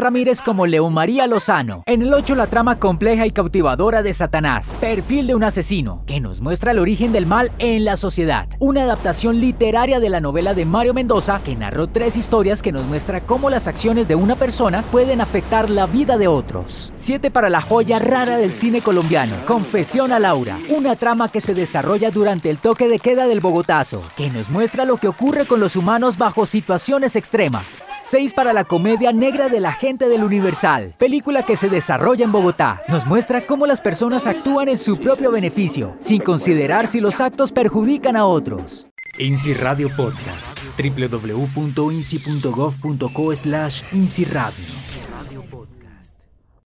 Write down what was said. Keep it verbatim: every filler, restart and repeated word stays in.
Ramírez como León María Lozano. En el ocho, la trama compleja y cautivadora de Satanás, perfil de un asesino, que nos muestra el origen del mal en la sociedad. Una adaptación literaria de la novela de Mario Mendoza, que narró tres historias que nos muestra cómo las acciones de una persona pueden afectar la vida de otros. siete, para la joya rara del cine colombiano, Confesión a Laura. Una trama que se desarrolla durante el toque de queda del Bogotazo, que nos muestra lo que ocurre con los humanos bajo situaciones extremas. seis, para la comedia negra de la gente del Universal, película que se desarrolla en Bogotá. Nos muestra cómo las personas actúan en su propio beneficio, sin considerar si los actos perjudican a otros. INSI Radio Podcast, w w w punto insi punto gov punto co slash insi radio.